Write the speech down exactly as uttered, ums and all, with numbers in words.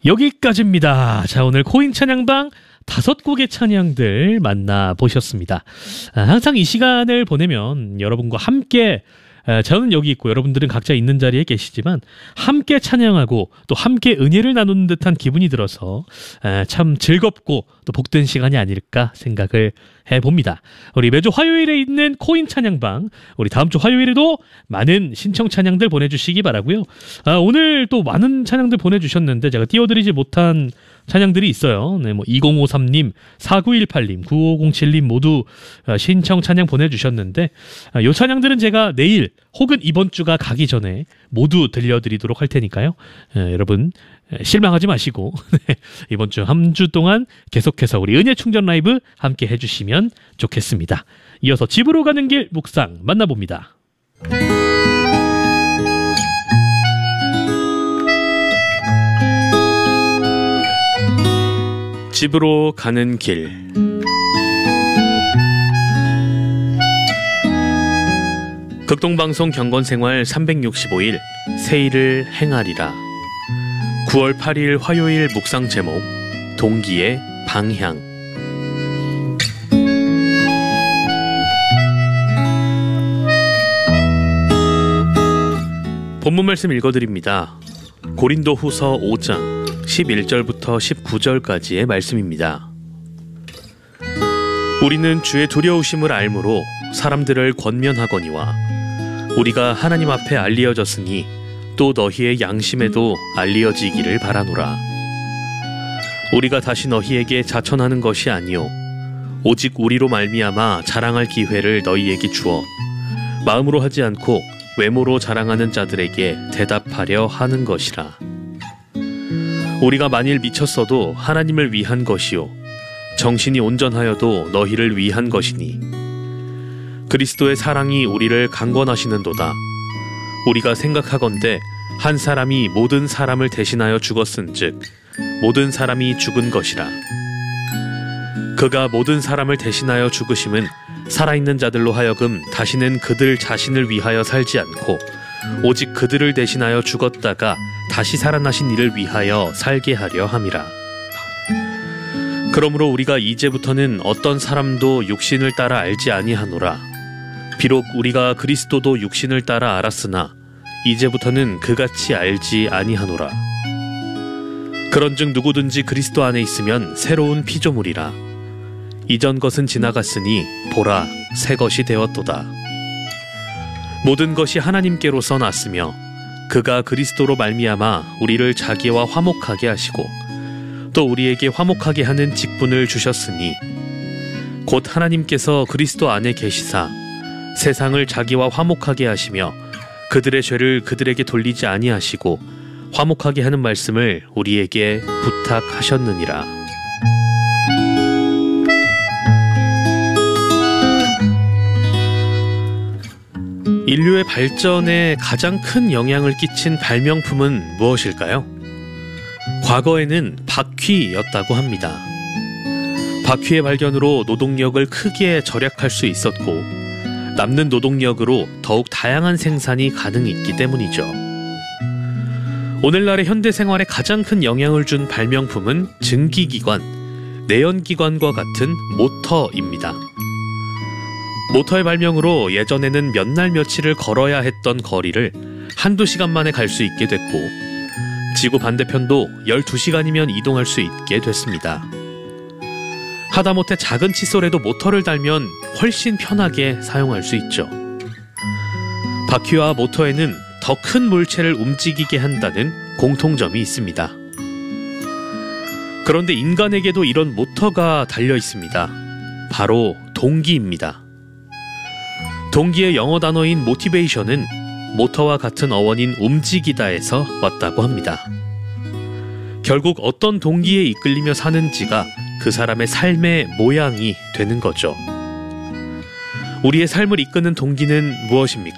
여기까지입니다. 자, 오늘 코인 찬양방 다섯 곡의 찬양들 만나보셨습니다. 아, 항상 이 시간을 보내면 여러분과 함께, 아, 저는 여기 있고 여러분들은 각자 있는 자리에 계시지만 함께 찬양하고 또 함께 은혜를 나누는 듯한 기분이 들어서 아, 참 즐겁고 또 복된 시간이 아닐까 생각을 해봅니다. 우리 매주 화요일에 있는 코인 찬양방, 우리 다음 주 화요일에도 많은 신청 찬양들 보내주시기 바라고요. 아, 오늘 또 많은 찬양들 보내주셨는데 제가 띄워드리지 못한 찬양들이 있어요. 네, 뭐 이공오삼 님, 사구일팔 님, 구오공칠 님 모두 신청 찬양 보내주셨는데 이 찬양들은 제가 내일 혹은 이번 주가 가기 전에 모두 들려드리도록 할 테니까요. 에, 여러분 실망하지 마시고 이번 주 한 주 동안 계속해서 우리 은혜 충전 라이브 함께 해주시면 좋겠습니다. 이어서 집으로 가는 길 묵상 만나봅니다. 집으로 가는 길. 극동방송 경건생활 삼백육십오 일 새일을 행하리라. 구월 팔일 화요일 묵상 제목 동기의 방향. 본문 말씀 읽어드립니다. 고린도후서 오 장 십일 절부터 십구 절까지의 말씀입니다. 우리는 주의 두려우심을 알므로 사람들을 권면하거니와 우리가 하나님 앞에 알리어졌으니 또 너희의 양심에도 알리어지기를 바라노라. 우리가 다시 너희에게 자천하는 것이 아니요 오직 우리로 말미암아 자랑할 기회를 너희에게 주어 마음으로 하지 않고 외모로 자랑하는 자들에게 대답하려 하는 것이라. 우리가 만일 미쳤어도 하나님을 위한 것이요 정신이 온전하여도 너희를 위한 것이니 그리스도의 사랑이 우리를 강권하시는도다. 우리가 생각하건대 한 사람이 모든 사람을 대신하여 죽었은즉 모든 사람이 죽은 것이라. 그가 모든 사람을 대신하여 죽으심은 살아있는 자들로 하여금 다시는 그들 자신을 위하여 살지 않고 오직 그들을 대신하여 죽었다가 다시 살아나신 이를 위하여 살게 하려 함이라. 그러므로 우리가 이제부터는 어떤 사람도 육신을 따라 알지 아니하노라. 비록 우리가 그리스도도 육신을 따라 알았으나 이제부터는 그같이 알지 아니하노라. 그런즉 누구든지 그리스도 안에 있으면 새로운 피조물이라. 이전 것은 지나갔으니 보라 새 것이 되었도다. 모든 것이 하나님께로서 났으며 그가 그리스도로 말미암아 우리를 자기와 화목하게 하시고 또 우리에게 화목하게 하는 직분을 주셨으니 곧 하나님께서 그리스도 안에 계시사 세상을 자기와 화목하게 하시며 그들의 죄를 그들에게 돌리지 아니하시고 화목하게 하는 말씀을 우리에게 부탁하셨느니라. 인류의 발전에 가장 큰 영향을 끼친 발명품은 무엇일까요? 과거에는 바퀴였다고 합니다. 바퀴의 발견으로 노동력을 크게 절약할 수 있었고 남는 노동력으로 더욱 다양한 생산이 가능했기 때문이죠. 오늘날의 현대 생활에 가장 큰 영향을 준 발명품은 증기기관, 내연기관과 같은 모터입니다. 모터의 발명으로 예전에는 몇 날 며칠을 걸어야 했던 거리를 한두 시간 만에 갈 수 있게 됐고 지구 반대편도 열두 시간이면 이동할 수 있게 됐습니다. 하다못해 작은 칫솔에도 모터를 달면 훨씬 편하게 사용할 수 있죠. 바퀴와 모터에는 더 큰 물체를 움직이게 한다는 공통점이 있습니다. 그런데 인간에게도 이런 모터가 달려 있습니다. 바로 동기입니다. 동기의 영어 단어인 모티베이션은 모터와 같은 어원인 움직이다에서 왔다고 합니다. 결국 어떤 동기에 이끌리며 사는지가 그 사람의 삶의 모양이 되는 거죠. 우리의 삶을 이끄는 동기는 무엇입니까?